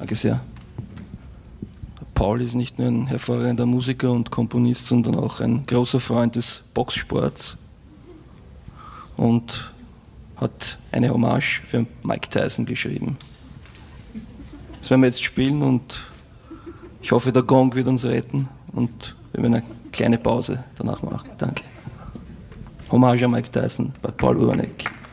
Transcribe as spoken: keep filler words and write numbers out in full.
Danke sehr. Paul ist nicht nur ein hervorragender Musiker und Komponist, sondern auch ein großer Freund des Boxsports und hat eine Hommage für Mike Tyson geschrieben. Das werden wir jetzt spielen und ich hoffe, der Gong wird uns retten und wir werden eine kleine Pause danach machen. Danke. Hommage an Mike Tyson bei Paul Urbanek.